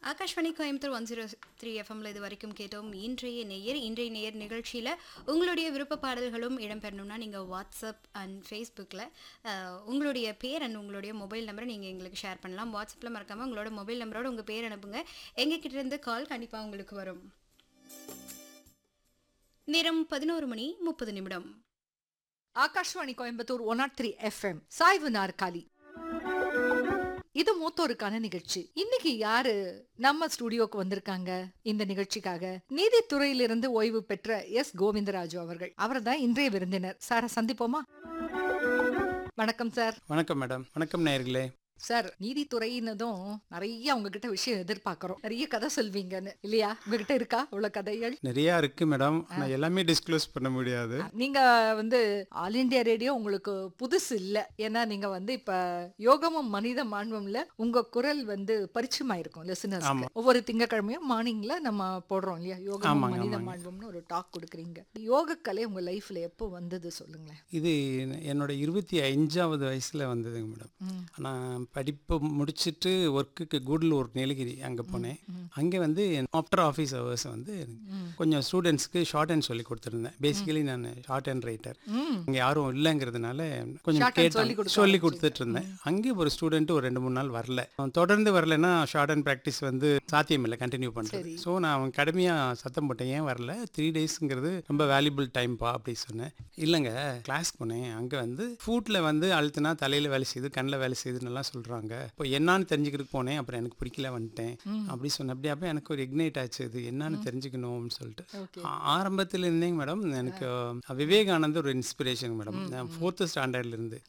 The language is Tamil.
ஆகாஷ்வாணி கோயம்புத்தூர் 103 எஃப்எம்ல இது வரைக்கும் கேட்டோம். இன்றைய நேயர் நிகழ்ச்சியில் உங்களுடைய விருப்ப பாடல்களும் இடம்பெறணும்னா நீங்கள் வாட்ஸ்அப் அண்ட் ஃபேஸ்புக்கில் உங்களுடைய பேர் அண்ட் உங்களுடைய மொபைல் நம்பரை நீங்கள் எங்களுக்கு ஷேர் பண்ணலாம். வாட்ஸ்அப்பில் மறக்காமல் உங்களோட மொபைல் நம்பரோட உங்கள் பேர் அனுப்புங்க. எங்ககிட்ட இருந்து கால் கண்டிப்பாக உங்களுக்கு வரும். நேரம் 11:30. ஆகாஷ்வாணி கோயம்புத்தூர் 103 எஃப்எம் சாய்வு நாற்காலி. இது மூத்தோருக்கான நிகழ்ச்சி. இன்னைக்கு யாரு நம்ம ஸ்டுடியோக்கு வந்திருக்காங்க இந்த நிகழ்ச்சிக்காக? நீதித்துறையிலிருந்து ஓய்வு பெற்ற எஸ் கோவிந்தராஜு அவர்கள். அவர் தான் இன்றைய விருந்தினர். சாரை சந்திப்போமா? வணக்கம் சார். வணக்கம் மேடம். வணக்கம் நேயர்களே. சார், நீதித்துறையினதும் நிறைய உங்ககிட்ட விஷயம் எதிர்பார்க்கிறோம். நிறைய கதை சொல்வீங்கன்னு இல்லையா? உங்ககிட்ட இருக்கா அவ்வளவு கதைகள்? நிறைய இருக்கு மேடம். நான் எல்லாமே டிஸ்க்ளோஸ் பண்ண முடியாது. நீங்க ஆல் இந்தியா ரேடியோ உங்களுக்கு புதுசு இல்ல. ஏன்னா நீங்க இப்ப யோகமும் மனித மாண்பும்ல உங்க குரல் பரிச்சயமாயிருக்கும் லிசனர்ஸ்க்கு. ஒவ்வொரு திங்கட்கிழமையும் மார்னிங்ல நம்ம போடுறோம் இல்லையா? யோகமும் மனித மாண்பும்னு ஒரு டாக் கொடுக்குறீங்க. யோகக்கலை உங்க லைஃப்ல எப்போ வந்தது சொல்லுங்களேன். இது என்னோட 25வது வயசுல வந்ததுங்க மேடம். நான் படிப்பு முடிச்சுட்டு ஒர்க்குக்கு கூடலூர் நீலகிரி அங்கே போனேன். அங்கே ஆஃப்டர் ஆஃபீஸ் ஹவர்ஸ் கொஞ்சம் ஸ்டூடெண்ட்ஸ்க்கு ஷார்ட் ஹேண்ட் சொல்லி கொடுத்துருந்தேன். பேசிக்கலி நான் ஷார்ட் ஹேண்ட் ரைட்டர். இங்கே யாரும் இல்லைங்கிறதுனால கொஞ்சம் சொல்லி கொடுத்துட்டு இருந்தேன். அங்கே ஒரு ஸ்டூடெண்ட் ஒரு 2-3 நாள் வரல. தொடர்ந்து வரலன்னா ஷார்ட் ஹேண்ட் ப்ராக்டிஸ் சாத்தியம் இல்லை கண்டினியூ பண்ணுறது. ஸோ நான் அவன் கடுமையாக சத்தம் போட்டேன், ஏன் வரல, 3 டேஸ்ங்கிறது ரொம்ப வேல்யூபிள் டைம்ப்பா அப்படி சொன்னேன். இல்லைங்க, கிளாஸ்க்கு போனேன். அங்கே ஃபுட்டில் அழுத்தினா தலையில் வேலை செய்யுது, கண்ணில் வேலை செய்யுதுன்னு எல்லாம் சொல்கிறாங்க. இப்போ என்னான்னு தெரிஞ்சுக்கிறதுக்கு போனேன். அப்புறம் எனக்கு பிடிக்கல, வந்துட்டேன் அப்படி சொன்னேன். அப்போ எனக்கு ஒரு இக்னைட் ஆச்சு, இது என்னன்னு தெரிஞ்சுக்கணும்னு சொல்லிட்டு. ஆரம்பத்தில் இருந்தேங்க மேடம் எனக்கு விவேகானந்தர் ஒரு இன்ஸ்பிரேஷன் மேடம். நான் 4th ஸ்டாண்டர்ட்ல இருந்து